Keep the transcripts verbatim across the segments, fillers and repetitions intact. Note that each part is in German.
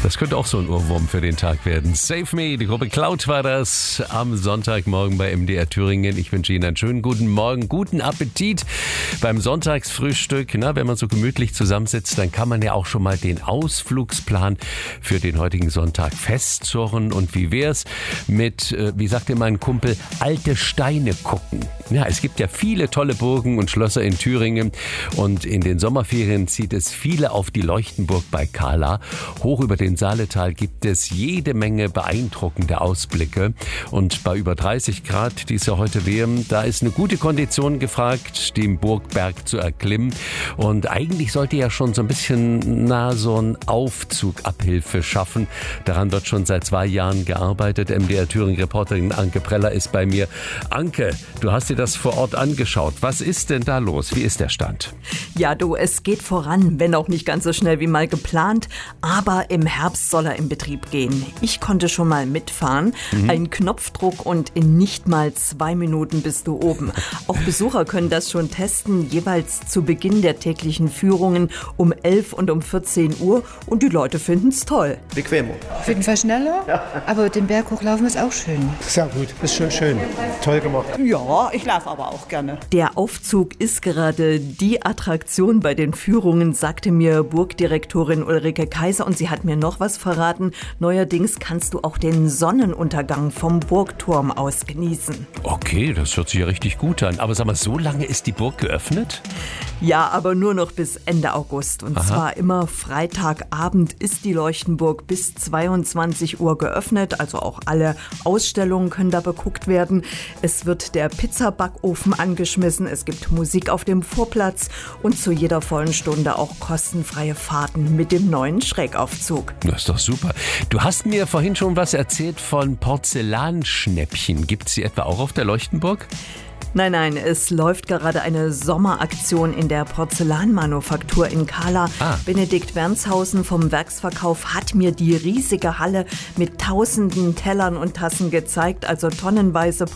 Das könnte auch so ein Ohrwurm für den Tag werden. Save Me, die Gruppe Cloud war das am Sonntagmorgen bei M D R Thüringen. Ich wünsche Ihnen einen schönen guten Morgen, guten Appetit beim Sonntagsfrühstück. Na, wenn man so gemütlich zusammensitzt, dann kann man ja auch schon mal den Ausflugsplan für den heutigen Sonntag festzurren. Und wie wär's mit, wie sagte mein Kumpel, alte Steine gucken? Ja, es gibt ja viele tolle Burgen und Schlösser in Thüringen und in den Sommerferien zieht es viele auf die Leuchtenburg bei Kahla. Hoch über den Saaletal gibt es jede Menge beeindruckende Ausblicke und bei über dreißig Grad, die es ja heute wären, da ist eine gute Kondition gefragt, den Burgberg zu erklimmen und eigentlich sollte ja schon so ein bisschen na so ein Aufzug Abhilfe schaffen. Daran wird schon seit zwei Jahren gearbeitet. M D R Thüringen-Reporterin Anke Preller ist bei mir. Anke, du hast dir das vor Ort angeschaut. Was ist denn da los? Wie ist der Stand? Ja, du, es geht voran, wenn auch nicht ganz so schnell wie mal geplant, aber im Herbst soll er in Betrieb gehen. Ich konnte schon mal mitfahren. Mhm. Ein Knopfdruck und in nicht mal zwei Minuten bist du oben. Auch Besucher können das schon testen, jeweils zu Beginn der täglichen Führungen um elf und um vierzehn Uhr und die Leute finden es toll. Bequemer. Auf jeden Fall schneller, ja. Aber den Berg hochlaufen ist auch schön. Sehr gut, ist schon schön. Toll gemacht. Ja, ich laufe aber auch gerne. Der Aufzug ist gerade die Attraktion bei den Führungen, sagte mir Burgdirektorin Ulrike Kaiser und sie hat mir noch was verraten. Neuerdings kannst du auch den Sonnenuntergang vom Burgturm aus genießen. Okay, das hört sich ja richtig gut an. Aber sag mal, so lange ist die Burg geöffnet? Ja, aber nur noch bis Ende August. Und Aha. zwar immer Freitagabend ist die Leuchtenburg bis zweiundzwanzig Uhr geöffnet. Also auch alle Ausstellungen können da beguckt werden. Es wird der Pizzabackofen angeschmissen. Es gibt Musik auf dem Vorplatz und zu jeder vollen Stunde auch kostenfreie Fahrten mit dem neuen Schrägaufzug. Das ist doch super. Du hast mir vorhin schon was erzählt von Porzellanschnäppchen. Gibt es die etwa auch auf der Leuchtenburg? Nein, nein, es läuft gerade eine Sommeraktion in der Porzellanmanufaktur in Kahla. Ah. Benedikt Wernshausen vom Werksverkauf hat mir die riesige Halle mit tausenden Tellern und Tassen gezeigt. Also tonnenweise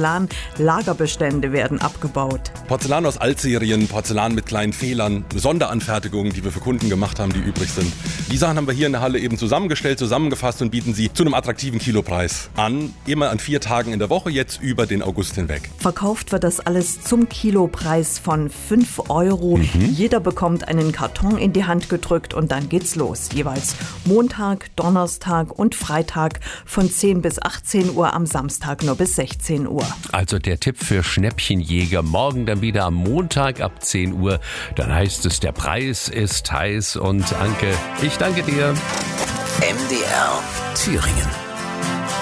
Porzellan-Lagerbestände werden abgebaut. Porzellan aus Altserien, Porzellan mit kleinen Fehlern, Sonderanfertigungen, die wir für Kunden gemacht haben, die übrig sind. Die Sachen haben wir hier in der Halle eben zusammengestellt, zusammengefasst und bieten sie zu einem attraktiven Kilopreis an. Immer an vier Tagen in der Woche, jetzt über den August hinweg. Verkauft wird das alles zum Kilopreis von fünf Euro. Mhm. Jeder bekommt einen Karton in die Hand gedrückt und dann geht's los. Jeweils Montag, Donnerstag und Freitag von zehn bis achtzehn Uhr, am Samstag nur bis sechzehn Uhr. Also der Tipp für Schnäppchenjäger, morgen dann wieder am Montag ab zehn Uhr. Dann heißt es, der Preis ist heiß und Anke, ich danke dir. M D R Thüringen.